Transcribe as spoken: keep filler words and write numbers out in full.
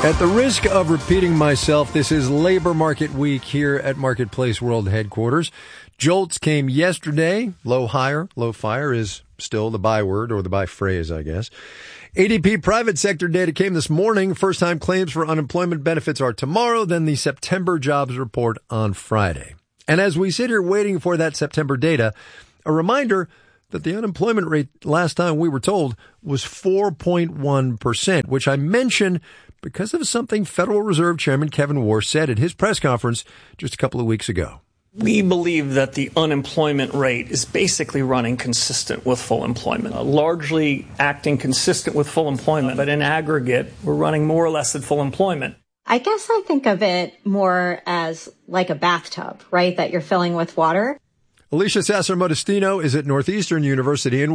At the risk of repeating myself, this is Labor Market Week here at Marketplace World Headquarters. Jolts came yesterday. Low hire, low fire is still the byword or the by phrase, I guess. A D P private sector data came this morning. First-time claims for unemployment benefits are tomorrow, then the September jobs report on Friday. And as we sit here waiting for that September data, a reminder that the unemployment rate last time we were told was four point one percent, which I mention because of something Federal Reserve Chairman Kevin Warsh said at his press conference just a couple of weeks ago. We believe that the unemployment rate is basically running consistent with full employment, uh, largely acting consistent with full employment, but in aggregate, we're running more or less at full employment. I guess I think of it more as like a bathtub, right, that you're filling with water. Alicia Sasser Modestino is at Northeastern University in